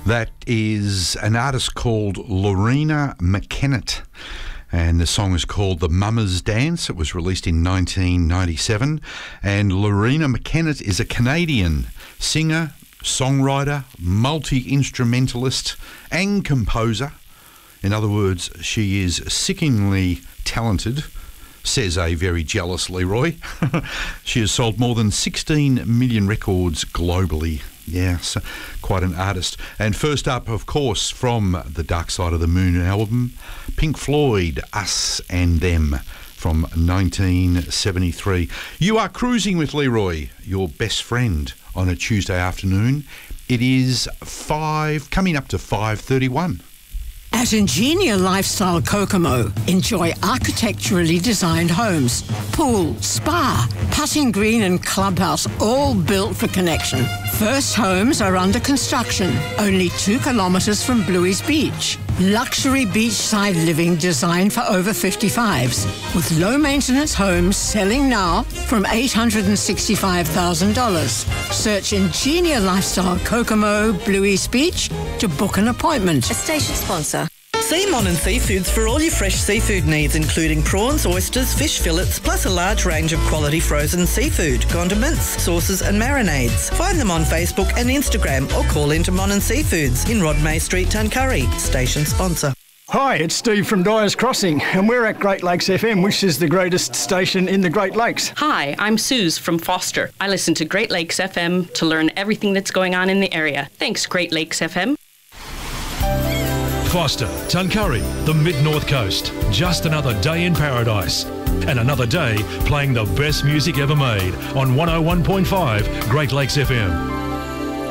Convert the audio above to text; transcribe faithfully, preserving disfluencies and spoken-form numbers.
That is an artist called Lorena McKennett, and the song is called The Mama's Dance. It was released in nineteen ninety-seven, and Lorena McKennett is a Canadian singer, songwriter, multi-instrumentalist and composer. In other words, she is sickeningly talented, says a very jealous Leroy. She has sold more than sixteen million records globally. Yes, quite an artist. And first up, of course, from the Dark Side of the Moon album, Pink Floyd, Us and Them, from nineteen seventy-three. You are cruising with Leroy, your best friend, on a Tuesday afternoon. It is five, coming up to five thirty-one. At Ingenia Lifestyle Kokomo, enjoy architecturally designed homes, pool, spa, putting green and clubhouse, all built for connection. First homes are under construction, only two kilometres from Bluey's Beach. Luxury beachside living designed for over fifty-fives, with low-maintenance homes selling now from eight hundred sixty-five thousand dollars. Search Ingenia Lifestyle Kokomo, Bluey's Beach to book an appointment. A station sponsor. See Monin Seafoods for all your fresh seafood needs, including prawns, oysters, fish fillets, plus a large range of quality frozen seafood, condiments, sauces and marinades. Find them on Facebook and Instagram or call into Monin Seafoods in Rodmay Street, Tuncurry. Station sponsor. Hi, it's Steve from Dyers Crossing, and we're at Great Lakes F M, which is the greatest station in the Great Lakes. Hi, I'm Suze from Foster. I listen to Great Lakes F M to learn everything that's going on in the area. Thanks, Great Lakes F M. Foster, Tuncurry, the Mid-North Coast. Just another day in paradise. And another day playing the best music ever made on one oh one point five Great Lakes F M.